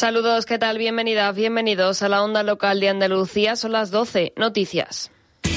Saludos, ¿qué tal? Bienvenidas, bienvenidos a la onda local de Andalucía. Son las 12. Noticias.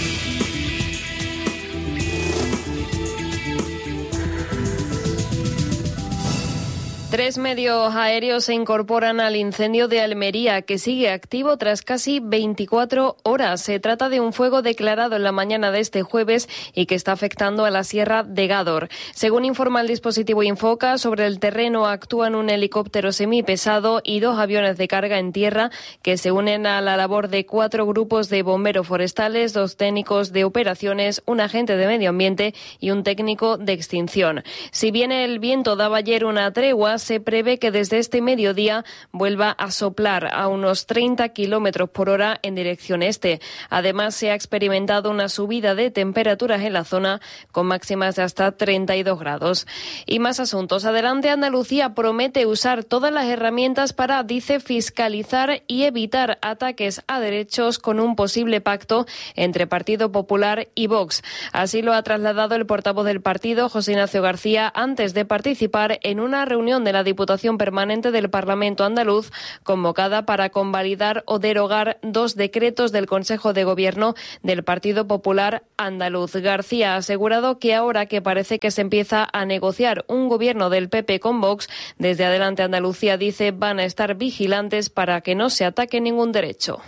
Tres medios aéreos se incorporan al incendio de Almería, que sigue activo tras casi 24 horas. Se trata de un fuego declarado en la mañana de este jueves y que está afectando a la Sierra de Gádor. Según informa el dispositivo Infoca, sobre el terreno actúan un helicóptero semipesado y 2 aviones de carga en tierra que se unen a la labor de 4 grupos de bomberos forestales, 2 técnicos de operaciones, un agente de medio ambiente y un técnico de extinción. Si bien el viento daba ayer una tregua, se prevé que desde este mediodía vuelva a soplar a unos 30 kilómetros por hora en dirección este. Además, se ha experimentado una subida de temperaturas en la zona con máximas de hasta 32 grados. Y más asuntos. Adelante Andalucía promete usar todas las herramientas para, dice, fiscalizar y evitar ataques a derechos con un posible pacto entre Partido Popular y Vox. Así lo ha trasladado el portavoz del partido, José Ignacio García, antes de participar en una reunión de la Diputación Permanente del Parlamento andaluz, convocada para convalidar o derogar 2 decretos del Consejo de Gobierno del Partido Popular andaluz. García ha asegurado que ahora que parece que se empieza a negociar un gobierno del PP con Vox, desde Adelante Andalucía, dice, van a estar vigilantes para que no se ataque ningún derecho.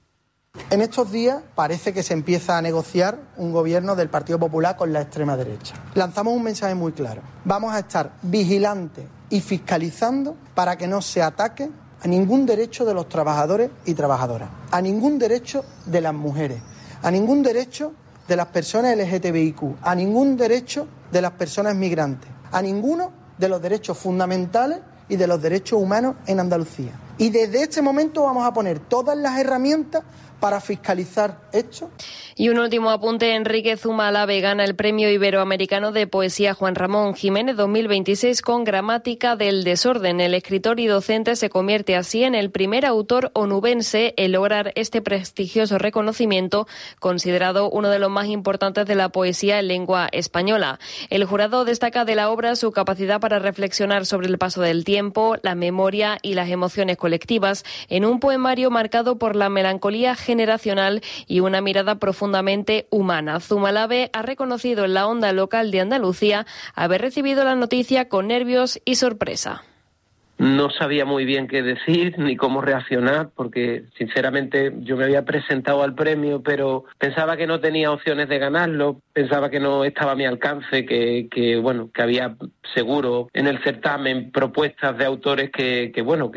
En estos días parece que se empieza a negociar un gobierno del Partido Popular con la extrema derecha. Lanzamos un mensaje muy claro. Vamos a estar vigilantes y fiscalizando para que no se ataque a ningún derecho de los trabajadores y trabajadoras, a ningún derecho de las mujeres, a ningún derecho de las personas LGTBIQ, a ningún derecho de las personas migrantes, a ninguno de los derechos fundamentales y de los derechos humanos en Andalucía. Y desde este momento vamos a poner todas las herramientas para fiscalizar esto. Y un último apunte. Enrique Zumalave gana el Premio Iberoamericano de Poesía Juan Ramón Jiménez 2026 con Gramática del Desorden. El escritor y docente se convierte así en el primer autor onubense en lograr este prestigioso reconocimiento, considerado uno de los más importantes de la poesía en lengua española. El jurado destaca de la obra su capacidad para reflexionar sobre el paso del tiempo, la memoria y las emociones colectivas en un poemario marcado por la melancolía generacional y una mirada profundamente humana. Zumalave ha reconocido en la onda local de Andalucía haber recibido la noticia con nervios y sorpresa. No sabía muy bien qué decir ni cómo reaccionar, porque sinceramente yo me había presentado al premio, pero pensaba que no tenía opciones de ganarlo, pensaba que no estaba a mi alcance, que había seguro en el certamen propuestas de autores que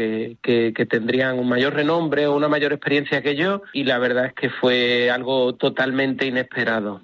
tendrían un mayor renombre o una mayor experiencia que yo, y la verdad es que fue algo totalmente inesperado.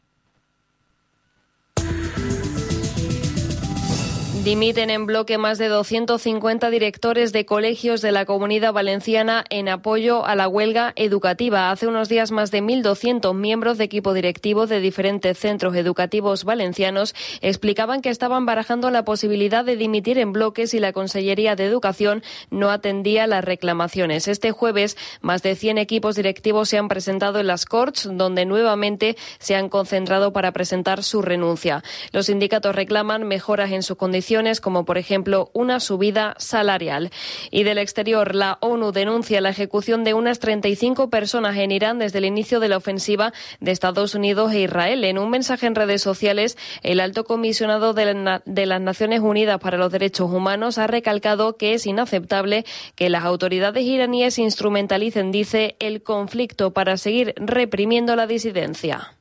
Dimiten en bloque más de 250 directores de colegios de la Comunidad Valenciana en apoyo a la huelga educativa. Hace unos días más de 1.200 miembros de equipo directivo de diferentes centros educativos valencianos explicaban que estaban barajando la posibilidad de dimitir en bloque si la Consellería de Educación no atendía las reclamaciones. Este jueves, más de 100 equipos directivos se han presentado en las Corts, donde nuevamente se han concentrado para presentar su renuncia. Los sindicatos reclaman mejoras en sus condiciones, como por ejemplo una subida salarial. Y del exterior, la ONU denuncia la ejecución de unas 35 personas en Irán desde el inicio de la ofensiva de Estados Unidos e Israel. En un mensaje en redes sociales, el alto comisionado de las Naciones Unidas para los Derechos Humanos ha recalcado que es inaceptable que las autoridades iraníes instrumentalicen, dice, el conflicto para seguir reprimiendo la disidencia.